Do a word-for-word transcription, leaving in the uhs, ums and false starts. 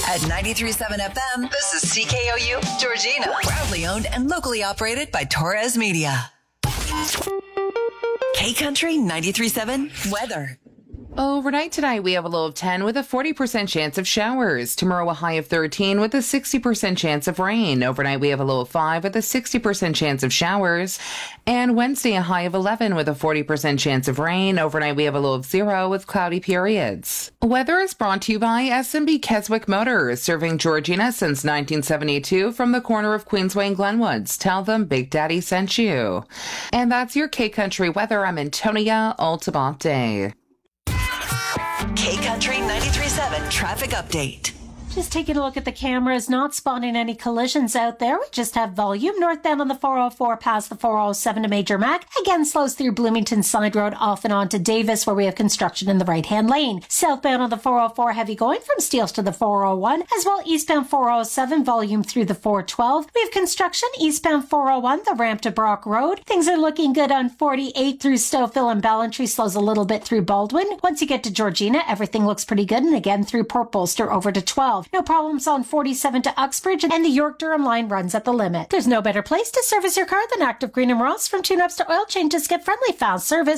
At ninety-three point seven F M, this is C K O U, Georgina. Proudly owned and locally operated by Torres Media. K-Country ninety-three point seven weather. Overnight tonight, we have a low of ten with a forty percent chance of showers. Tomorrow, a high of thirteen with a sixty percent chance of rain. Overnight, we have a low of five with a sixty percent chance of showers. And Wednesday, a high of eleven with a forty percent chance of rain. Overnight, we have a low of zero with cloudy periods. Weather is brought to you by S and B Keswick Motors, serving Georgina since nineteen seventy-two from the corner of Queensway and Glenwoods. Tell them Big Daddy sent you. And that's your K-Country weather. I'm Antonia Altabate. K-Country ninety-three point seven traffic update. Just taking a look at the cameras, not spotting any collisions out there. We just have volume northbound on the four oh four past the four oh seven to Major Mac. Again, slows through Bloomington Side Road off and on to Davis, where we have construction in the right-hand lane. Southbound on the four oh four, heavy going from Steeles to the four oh one, as well eastbound four oh seven, volume through the four twelve. We have construction eastbound four oh one, the ramp to Brock Road. Things are looking good on forty-eight through Stouffville and Ballantree, slows a little bit through Baldwin. Once you get to Georgina, everything looks pretty good, and again through Port Bolster over to twelve. No problems on forty-seven to Uxbridge, and the York-Durham line runs at the limit. There's no better place to service your car than Active Green and Ross. From tune-ups to oil changes, get friendly fast service.